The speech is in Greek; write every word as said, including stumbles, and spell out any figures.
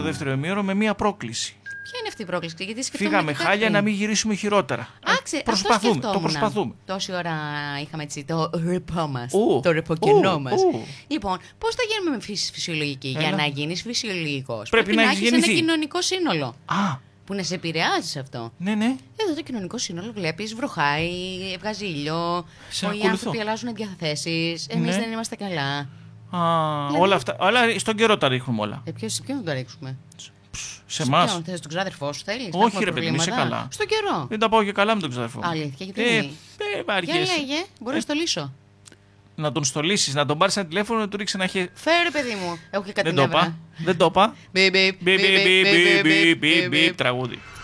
δεύτερο ημίωρο με μία πρόκληση. Ποια είναι αυτή η πρόκληση, γιατί φύγαμε χάλια να μην γυρίσουμε χειρότερα. Άξε, προσπαθούμε, το προσπαθούμε. Τόση ώρα είχαμε έτσι το ρεπό μας, Ου, το ρεποκενό ου, μας. ου. Λοιπόν, πώς θα γίνουμε με φυσ- φυσιολογική? Έλα. Για να γίνεις φυσιολογικός Πρέπει να να έχεις έχεις ένα γεννηθεί. κοινωνικό σύνολο Α, που να σε επηρεάζει σε αυτό. ναι, ναι. Εδώ το κοινωνικό σύνολο βλέπεις βροχάει, βγάζει ήλιο, Σε οι ακολουθώ. άνθρωποι αλλάζουν διαθέσεις, εμείς Ναι. δεν είμαστε καλά. Α, Δηλαδή- όλα αυτά. Αλλά στον καιρό τα ρίχνουμε όλα. Ε, ποιος, σε ποιον να το ρίξουμε? Σε εμά. ποιον, θες τον ξάδερφό σου, θέλεις? να Όχι, έχουμε ρε παιδί μου, είσαι προβλήματα? καλά. Στον καιρό. Δεν τα πάω και καλά με τον ξαδερφό μου. Αλήθεια, γιατί? Ε, ε, Για βαριέσαι. λέγε, μπορεί να στο λύσω. Να τον στολίσεις, να τον πάρεις ένα τηλέφωνο να του ρίξει ένα χέρι. Φέρε, παιδί μου. Έχω και κάτι Δεν το είπα. Δεν το είπα. Μπιπ, μπιπ, Μπιπ, μπιπ, μπιπ, μπιπ, μπιπ, μπιπ, μπιπ, μπιπ, μπιπ. μπιπ, τραγούδι.